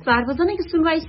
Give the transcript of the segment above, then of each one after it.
सार्वजनिक सुनवाई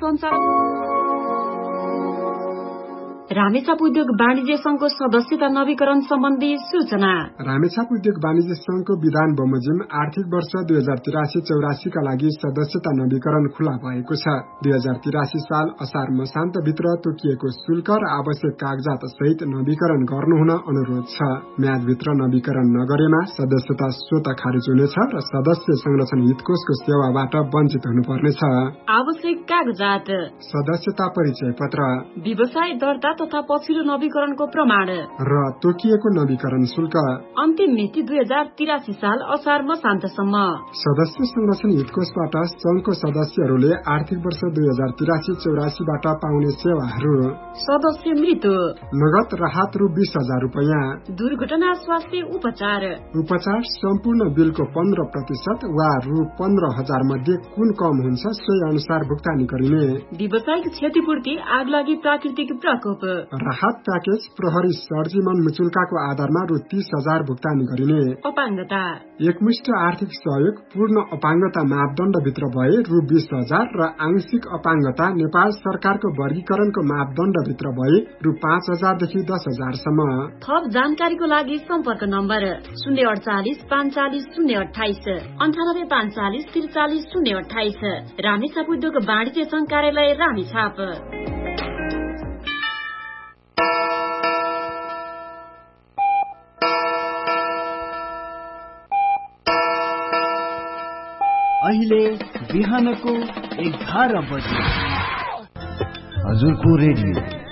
रामेछाप उद्योग वाणिज्य संघको सदस्यता नवीकरण सम्बन्धी सूचना। रामेछाप उद्योग वाणिज्य संघको विधान बमोजिम आर्थिक वर्ष 2083-84 का लागि सदस्यता नवीकरण खुला भएको छ। 2083 साल असार मसान्तभित्र तोकिएको शुल्क र आवश्यक कागजात सहित नवीकरण गर्नुहुन अनुरोध छ। म्यादभित्र नवीकरण नगरेमा सदस्यता स्वतः खारिज हुनेछ र सदस्य संरक्षण हितकोषको सेवाबाट वञ्चित हुनुपर्नेछ। आवश्यक कागजात: सदस्यता परिचय पत्र, व्यवसाय दर्ता तथा पछिल्लो नवीकरणको प्रमाण र तोकिएको नवीकरण शुल्क। अन्तिम मिति 2083 साल असार मसान्तसम्म। सदस्य संरक्षण हितकोषबाट संघको सदस्यहरूले आर्थिक वर्ष 2083-84 बाट पाउने सेवाहरू: सदस्य मृत्यु, नगद राहत रु 20,000 रुपैयाँ, दुर्घटना स्वास्थ्य उपचार सम्पूर्ण बिलको 15% वा रु 15,000 मध्ये कुन कम हुन्छ सोही अनुसार भुक्तानी गरिने। व्यावसायिक क्षतिपूर्ति, आगलागी, प्राकृतिक प्रकोप। राहत प्याकेज प्रहरी सर्जिमन मुचुल्काको आधारमा रु 30,000 भुक्तानी गरिने। अपाङ्गता, एकमुष्ट आर्थिक सहयोग पूर्ण अपाङ्गता मापदण्डभित्र भए रु 20,000 र आंशिक अपाङ्गता नेपाल सरकारको वर्गीकरणको मापदण्डभित्र भए रु 5,000 देखि 10,000 सम्म। थप जानकारीको लागि सम्पर्क नम्बर 048 45 028 98 45 43 028। रामेछाप उद्योग वाणिज्य संघ कार्यालय रामेछाप। अहिले बिहानको 11 बजे हजुरको रेडियो